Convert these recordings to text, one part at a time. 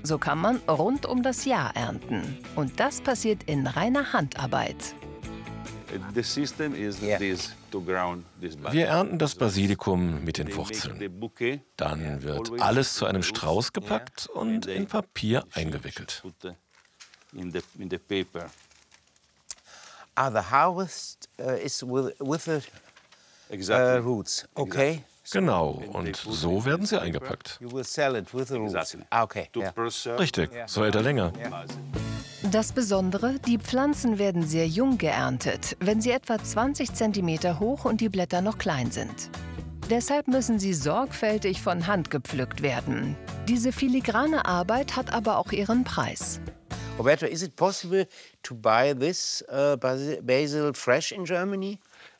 So kann man rund um das Jahr ernten. Und das passiert in reiner Handarbeit. Wir ernten das Basilikum mit den Wurzeln. Dann wird alles zu einem Strauß gepackt und in Papier eingewickelt. The harvest is with the roots, okay? Genau, und so werden sie eingepackt. You will sell it with the roots. Okay. Yeah. Richtig, so hält er länger. Das Besondere, die Pflanzen werden sehr jung geerntet, wenn sie etwa 20 cm hoch und die Blätter noch klein sind. Deshalb müssen sie sorgfältig von Hand gepflückt werden. Diese filigrane Arbeit hat aber auch ihren Preis. Roberto, is it possible to buy this basil fresh in Germany?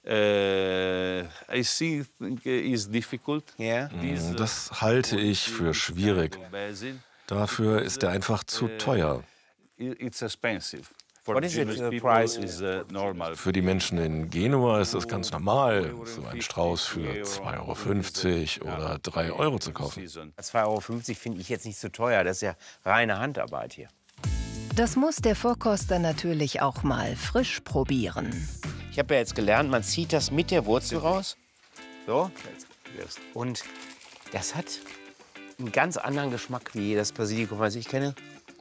I think it's difficult. Yeah. Das halte ich für schwierig. Dafür ist er einfach zu teuer. It's expensive. What is it, the price? Normal. Für die Menschen in Genua ist es ganz normal, so einen Strauß für 2,50 € oder 3 € zu kaufen. 2,50 € finde ich jetzt nicht so teuer. Das ist ja reine Handarbeit hier. Das muss der Vorkoster natürlich auch mal frisch probieren. Ich habe ja jetzt gelernt, man zieht das mit der Wurzel raus. So. Und das hat einen ganz anderen Geschmack wie das Basilikum, was ich kenne.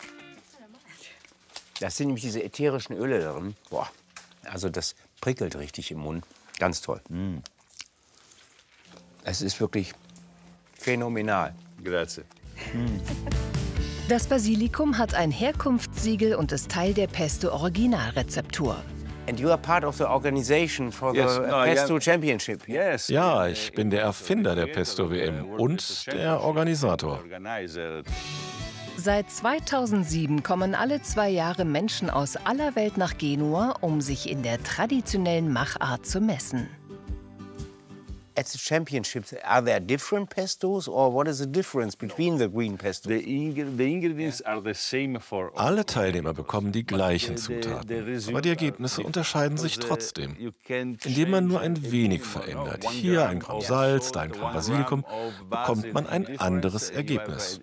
Das sind nämlich diese ätherischen Öle darin. Boah, also das prickelt richtig im Mund. Ganz toll. Es ist wirklich phänomenal. Grazie. Das Basilikum hat ein Herkunftssiegel und ist Teil der Pesto-Originalrezeptur. And you are part of the organization for the Pesto Championship. Yes. Ja, ich bin der Erfinder der Pesto-WM und der Organisator. Seit 2007 kommen alle 2 Jahre Menschen aus aller Welt nach Genua, um sich in der traditionellen Machart zu messen. At the championships, are there different pestos, or what is the difference between the green pestos? The ingredients are the same for all. Alle Teilnehmer bekommen die gleichen Zutaten, aber die Ergebnisse unterscheiden sich trotzdem, indem man nur ein wenig verändert. Hier ein Gramm Salz, da ein Gramm Basilikum, bekommt man ein anderes Ergebnis.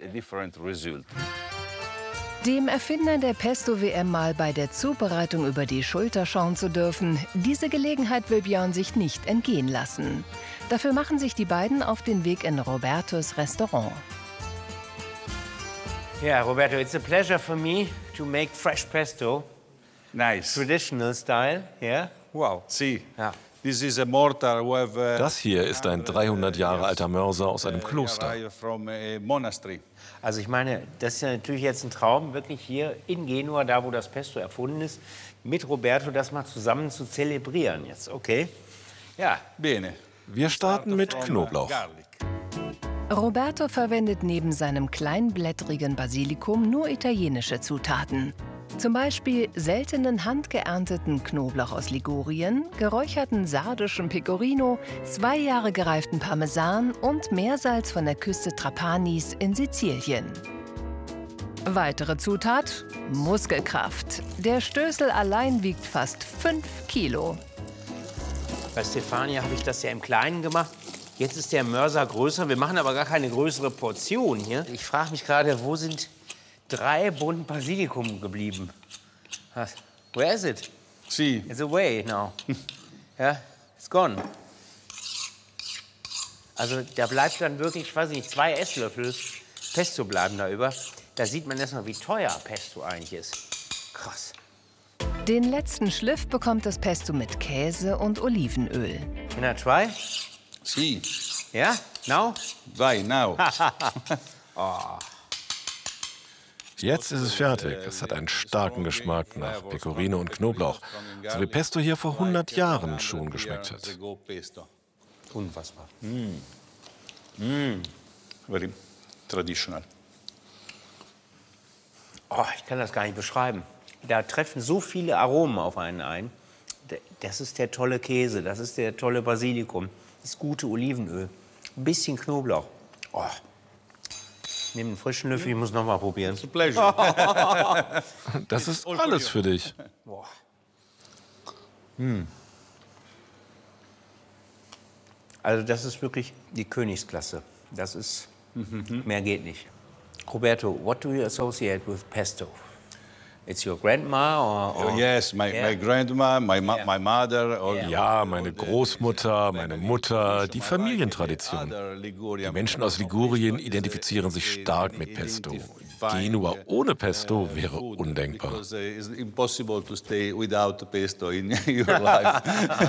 Dem Erfinder der Pesto-WM mal bei der Zubereitung über die Schulter schauen zu dürfen, diese Gelegenheit will Björn sich nicht entgehen lassen. Dafür machen sich die beiden auf den Weg in Robertos Restaurant. Yeah, Roberto, it's a pleasure for me to make fresh pesto. Nice. Traditional style, yeah? Wow. See, Ja. this is a mortar we have, Das hier ist ein 300 Jahre alter Mörser aus einem Kloster. from a monastery. Also ich meine, das ist ja natürlich jetzt ein Traum, wirklich hier in Genua, da wo das Pesto erfunden ist, mit Roberto das mal zusammen zu zelebrieren jetzt, okay? Ja. Bene. Wir starten mit Knoblauch. Garlic. Roberto verwendet neben seinem kleinblättrigen Basilikum nur italienische Zutaten. Zum Beispiel seltenen handgeernteten Knoblauch aus Ligurien, geräucherten sardischen Pecorino, 2 Jahre gereiften Parmesan und Meersalz von der Küste Trapanis in Sizilien. Weitere Zutat: Muskelkraft. Der Stößel allein wiegt fast 5 Kilo. Bei Stefania habe ich das ja im Kleinen gemacht. Jetzt ist der Mörser größer. Wir machen aber gar keine größere Portion hier. Ich frage mich gerade, wo sind 3 Bund Basilikum geblieben? Was? Where is it? See. It's away now. Ja, it's gone. Also da bleibt dann wirklich, ich weiß nicht, 2 Esslöffel Pesto bleiben da über. Da sieht man erstmal, wie teuer Pesto eigentlich ist. Krass. Den letzten Schliff bekommt das Pesto mit Käse und Olivenöl. Can I try? See. Ja? Now? Vai, now. Jetzt ist es fertig. Es hat einen starken Geschmack nach Pecorino und Knoblauch, so wie Pesto hier vor 100 Jahren schon geschmeckt hat. Unfassbar. Very traditional. Oh, ich kann das gar nicht beschreiben. Da treffen so viele Aromen auf einen ein. Das ist der tolle Käse, das ist der tolle Basilikum, das gute Olivenöl, ein bisschen Knoblauch. Oh. Nimm einen frischen Löffel, ich muss noch mal probieren. It's a pleasure. Das ist alles für dich. Boah. Also das ist wirklich die Königsklasse. Das ist, mehr geht nicht. Roberto, what do you associate with pesto? It's your grandma or Yes, my grandma, my mother. Ja, meine Großmutter, meine Mutter, die Familientradition. Die Menschen aus Ligurien identifizieren sich stark mit Pesto. Genua ohne Pesto wäre undenkbar. It's impossible to stay without pesto in your life.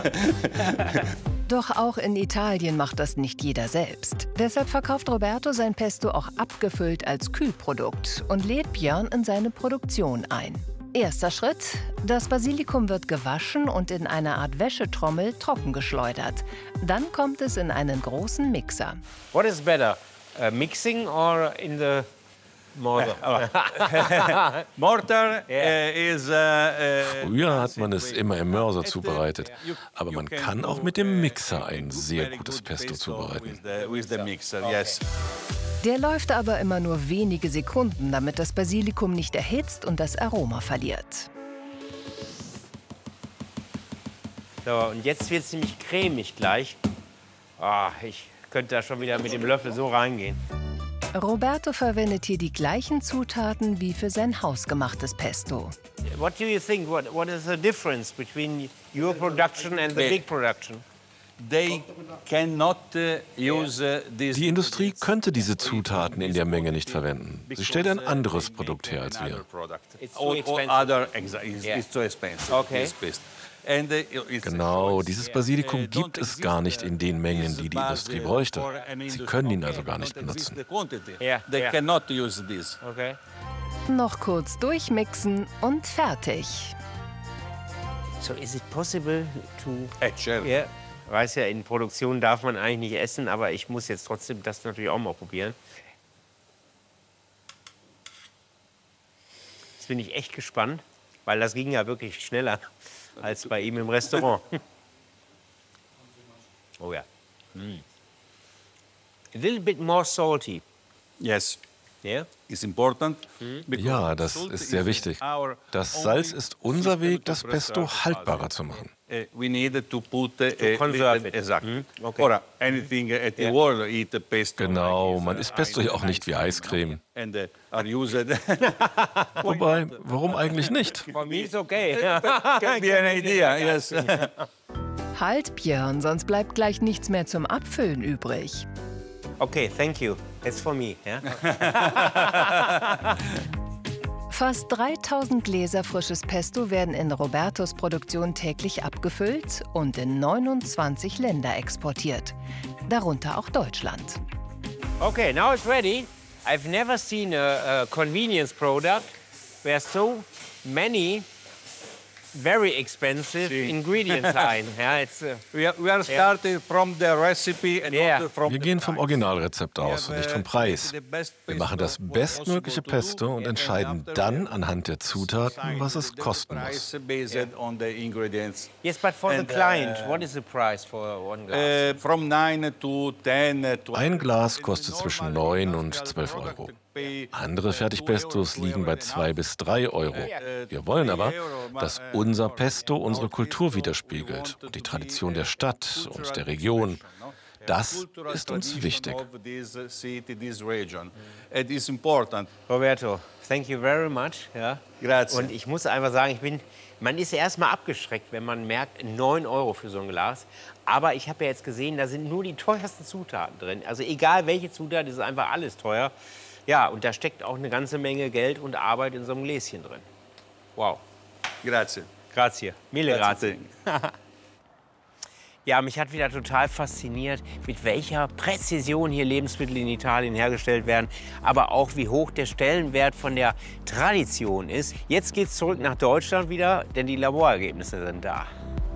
Doch auch in Italien macht das nicht jeder selbst. Deshalb verkauft Roberto sein Pesto auch abgefüllt als Kühlprodukt und lädt Björn in seine Produktion ein. Erster Schritt: Das Basilikum wird gewaschen und in einer Art Wäschetrommel trockengeschleudert. Dann kommt es in einen großen Mixer. What is better, mixing or in the mortar? Mortar is. Früher hat man es immer im Mörser zubereitet, aber man kann auch mit dem Mixer ein sehr gutes Pesto zubereiten. With the mixer, yes. Der läuft aber immer nur wenige Sekunden, damit das Basilikum nicht erhitzt und das Aroma verliert. So, und jetzt wird es nämlich cremig gleich. Oh, ich könnte da schon wieder mit dem Löffel so reingehen. Roberto verwendet hier die gleichen Zutaten wie für sein hausgemachtes Pesto. What do you think? What is the difference between your production and the big production? They cannot use this. Die Industrie könnte diese Zutaten in der Menge nicht verwenden. Sie stellt ein anderes Produkt her als wir. It's too expensive. It's too expensive. Okay. Genau, dieses Basilikum gibt es gar nicht in den Mengen, die die Industrie bräuchte. Sie können ihn also gar nicht benutzen. They cannot use this. Okay. Noch kurz durchmixen und fertig. So is it possible to? Sure. Yeah. Weiß ja, in Produktion darf man eigentlich nicht essen, aber ich muss jetzt trotzdem das natürlich auch mal probieren. Jetzt bin ich echt gespannt, weil das ging ja wirklich schneller als bei ihm im Restaurant. Oh ja. A little bit more salty. Yes. Yeah? It's important. Ja, das ist sehr wichtig. Das Salz ist unser Weg, das Pesto haltbarer zu machen. We need to put conserve it. Exactly. Okay. Or anything at the world eat pesto. Genau, man isst Pesto ja auch nicht wie Eiscreme. And are used. Wobei, warum eigentlich nicht? For me it's okay. Can be an idea. Yes. Halt, Björn, sonst bleibt gleich nichts mehr zum Abfüllen übrig. Okay, thank you. It's for me. Yeah? Fast 3000 Gläser frisches Pesto werden in Robertos Produktion täglich abgefüllt und in 29 Länder exportiert, darunter auch Deutschland. Okay, now it's ready. I've never seen a convenience product where so many very expensive ingredients are in. Yeah, it's, We are starting from the recipe and not from Wir gehen vom Originalrezept aus und nicht vom Preis. Wir machen das bestmögliche Pesto und entscheiden dann anhand der Zutaten, was es kosten muss. based on the ingredients. yes, but for the client, what is the price for one glass? From 9 to 10 to Ein Glas kostet zwischen 9 und 12 Euro. Andere Fertigpestos liegen bei 2 bis 3 Euro. Wir wollen aber, dass unser Pesto unsere Kultur widerspiegelt und die Tradition der Stadt und der Region. Das ist uns wichtig. It is important. Roberto, thank you very much. Ja. Grazie. Und ich muss einfach sagen, man ist erst mal abgeschreckt, wenn man merkt, 9 Euro für so ein Glas. Aber ich habe ja jetzt gesehen, da sind nur die teuersten Zutaten drin. Also egal welche Zutat, ist einfach alles teuer. Ja, und da steckt auch eine ganze Menge Geld und Arbeit in so einem Gläschen drin. Wow. Grazie. Grazie. Mille grazie. Grazie. Ja, mich hat wieder total fasziniert, mit welcher Präzision hier Lebensmittel in Italien hergestellt werden, aber auch wie hoch der Stellenwert von der Tradition ist. Jetzt geht's zurück nach Deutschland wieder, denn die Laborergebnisse sind da.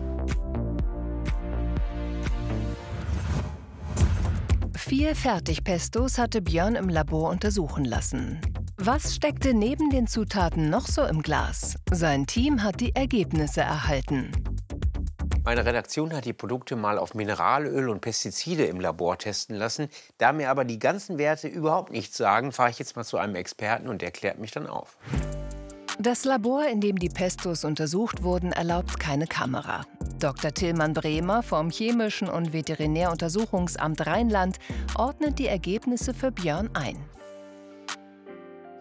Vier Fertigpestos hatte Björn im Labor untersuchen lassen. Was steckte neben den Zutaten noch so im Glas? Sein Team hat die Ergebnisse erhalten. Meine Redaktion hat die Produkte mal auf Mineralöl und Pestizide im Labor testen lassen. Da mir aber die ganzen Werte überhaupt nichts sagen, fahre ich jetzt mal zu einem Experten und der klärt mich dann auf. Das Labor, in dem die Pestos untersucht wurden, erlaubt keine Kamera. Dr. Tillmann Bremer vom Chemischen und Veterinäruntersuchungsamt Rheinland ordnet die Ergebnisse für Björn ein.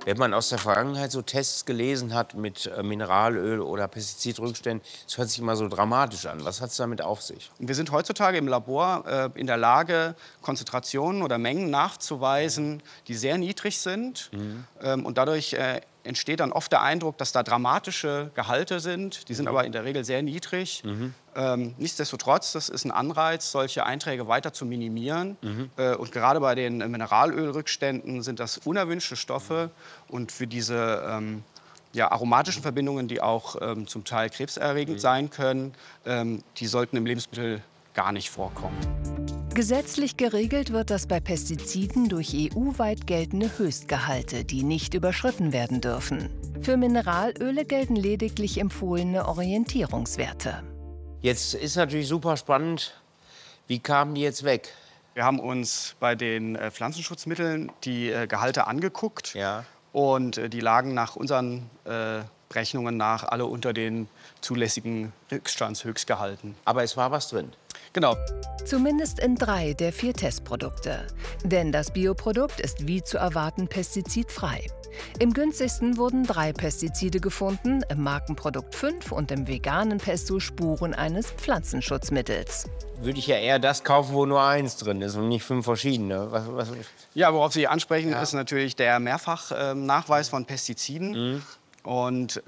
Wenn man aus der Vergangenheit so Tests gelesen hat mit Mineralöl oder Pestizidrückständen, das hört sich immer so dramatisch an. Was hat es damit auf sich? Wir sind heutzutage im Labor in der Lage, Konzentrationen oder Mengen nachzuweisen, die sehr niedrig sind. Und dadurch entsteht dann oft der Eindruck, dass da dramatische Gehalte sind. Die sind aber in der Regel sehr niedrig. Nichtsdestotrotz, das ist ein Anreiz, solche Einträge weiter zu minimieren. Und gerade bei den Mineralölrückständen sind das unerwünschte Stoffe. Und für diese aromatischen Verbindungen, die auch zum Teil krebserregend sein können, die sollten im Lebensmittel gar nicht vorkommen. Gesetzlich geregelt wird das bei Pestiziden durch EU-weit geltende Höchstgehalte, die nicht überschritten werden dürfen. Für Mineralöle gelten lediglich empfohlene Orientierungswerte. Jetzt ist natürlich super spannend, wie kamen die jetzt weg? Wir haben uns bei den Pflanzenschutzmitteln die Gehalte angeguckt. Ja. Und die lagen nach unseren Berechnungen nach alle unter den zulässigen Rückstandshöchstgehalten. Aber es war was drin. Genau. Zumindest in 3 der 4 Testprodukte. Denn das Bioprodukt ist wie zu erwarten pestizidfrei. Im günstigsten wurden 3 Pestizide gefunden, im Markenprodukt 5 und im veganen Pesto Spuren eines Pflanzenschutzmittels. Würde ich ja eher das kaufen, wo nur 1 drin ist und nicht 5 verschiedene. Ja, worauf Sie ansprechen, ist natürlich der Mehrfachnachweis von Pestiziden. Und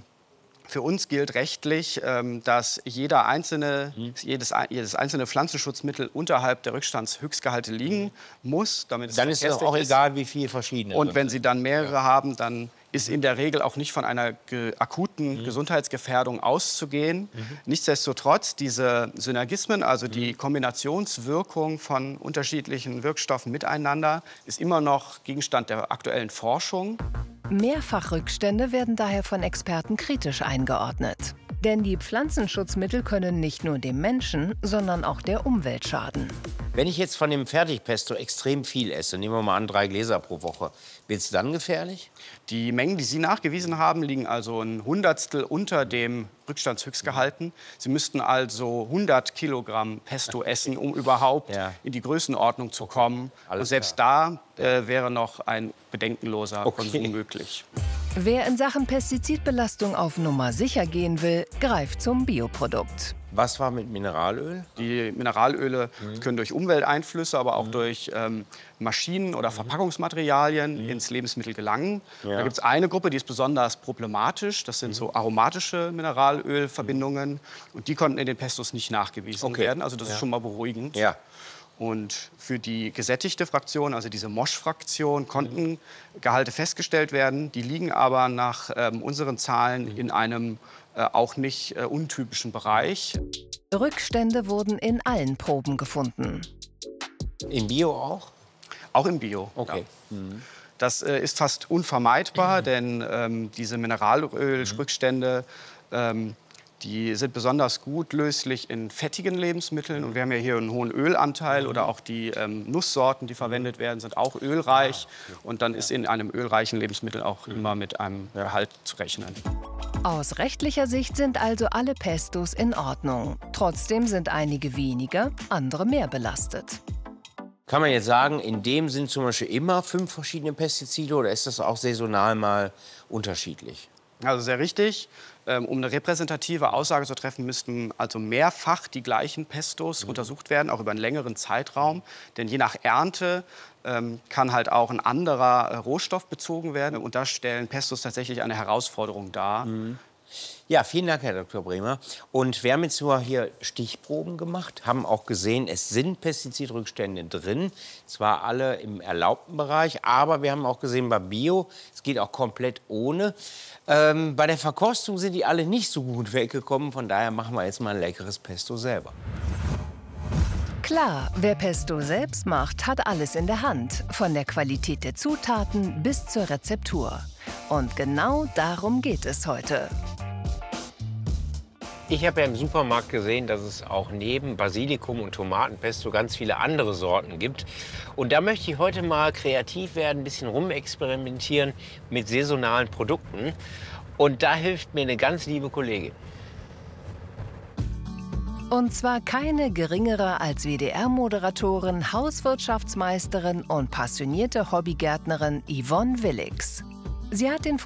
für uns gilt rechtlich, dass jedes einzelne Pflanzenschutzmittel unterhalb der Rückstandshöchstgehalte liegen muss. Damit dann ist es auch egal, wie viele verschiedene. Und wenn Sie dann mehrere haben, dann ist in der Regel auch nicht von einer akuten Gesundheitsgefährdung auszugehen. Nichtsdestotrotz, diese Synergismen, also die Kombinationswirkung von unterschiedlichen Wirkstoffen miteinander, ist immer noch Gegenstand der aktuellen Forschung. Mehrfachrückstände werden daher von Experten kritisch eingeordnet. Denn die Pflanzenschutzmittel können nicht nur dem Menschen, sondern auch der Umwelt schaden. Wenn ich jetzt von dem Fertigpesto extrem viel esse, nehmen wir mal an 3 Gläser pro Woche, wird es dann gefährlich? Die Mengen, die Sie nachgewiesen haben, liegen also ein Hundertstel unter dem Rückstandshöchstgehalten. Sie müssten also 100 Kilogramm Pesto essen, um überhaupt in die Größenordnung zu kommen. Und selbst da wäre noch ein bedenkenloser Konsum möglich. Wer in Sachen Pestizidbelastung auf Nummer sicher gehen will, greift zum Bioprodukt. Was war mit Mineralöl? Die Mineralöle können durch Umwelteinflüsse, aber auch durch Maschinen oder Verpackungsmaterialien ins Lebensmittel gelangen. Da gibt es eine Gruppe, die ist besonders problematisch. Das sind so aromatische Mineralölverbindungen. Und die konnten in den Pestos nicht nachgewiesen werden. Also das ist schon mal beruhigend. Ja. Und für die gesättigte Fraktion, also diese MOSH-Fraktion, konnten Gehalte festgestellt werden. Die liegen aber nach unseren Zahlen in einem auch nicht untypischen Bereich. Rückstände wurden in allen Proben gefunden. Im Bio auch? Auch im Bio. Okay. Ja. Das ist fast unvermeidbar, denn diese Mineralölrückstände die sind besonders gut löslich in fettigen Lebensmitteln. Und wir haben ja hier einen hohen Ölanteil. Oder auch die Nusssorten, die verwendet werden, sind auch ölreich. Und dann ist in einem ölreichen Lebensmittel auch immer mit einem Gehalt zu rechnen. Aus rechtlicher Sicht sind also alle Pestos in Ordnung. Trotzdem sind einige weniger, andere mehr belastet. Kann man jetzt sagen, in dem sind zum Beispiel immer 5 verschiedene Pestizide oder ist das auch saisonal mal unterschiedlich? Also sehr richtig. Um eine repräsentative Aussage zu treffen, müssten also mehrfach die gleichen Pestos untersucht werden, auch über einen längeren Zeitraum. Denn je nach Ernte kann halt auch ein anderer Rohstoff bezogen werden. Und da stellen Pestos tatsächlich eine Herausforderung dar. Ja, vielen Dank, Herr Dr. Bremer. Und wir haben jetzt nur hier Stichproben gemacht, haben auch gesehen, es sind Pestizidrückstände drin. Zwar alle im erlaubten Bereich, aber wir haben auch gesehen, bei Bio, es geht auch komplett ohne. Bei der Verkostung sind die alle nicht so gut weggekommen. Von daher machen wir jetzt mal ein leckeres Pesto selber. Klar, wer Pesto selbst macht, hat alles in der Hand. Von der Qualität der Zutaten bis zur Rezeptur. Und genau darum geht es heute. Ich habe ja im Supermarkt gesehen, dass es auch neben Basilikum und Tomatenpesto ganz viele andere Sorten gibt. Und da möchte ich heute mal kreativ werden, ein bisschen rumexperimentieren mit saisonalen Produkten. Und da hilft mir eine ganz liebe Kollegin. Und zwar keine geringere als WDR-Moderatorin, Hauswirtschaftsmeisterin und passionierte Hobbygärtnerin Yvonne Willix. Sie hat den